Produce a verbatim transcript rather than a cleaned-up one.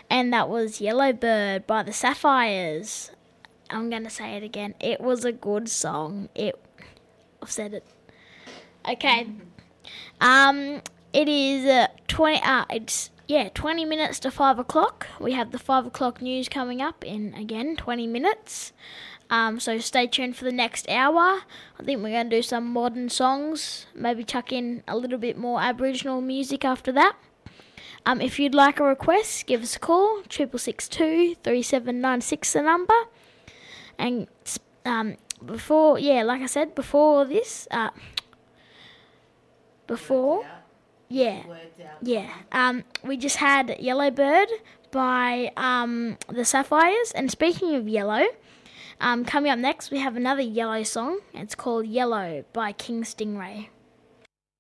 and that was Yellow Bird by the Sapphires. I'm going to say it again. It was a good song. It, I've said it. Okay. Um, it is uh, twenty. Uh, it's yeah, twenty minutes to five o'clock. We have the five o'clock news coming up in again twenty minutes. Um, so stay tuned for the next hour. I think we're going to do some modern songs. Maybe chuck in a little bit more Aboriginal music after that. Um, if you'd like a request, give us a call. Triple six two three seven nine six the number. And um, before, yeah, like I said, before this, uh, before, yeah, yeah, um, we just had Yellow Bird by um, the Sapphires. And speaking of yellow, um, coming up next, we have another yellow song. It's called Yellow by King Stingray.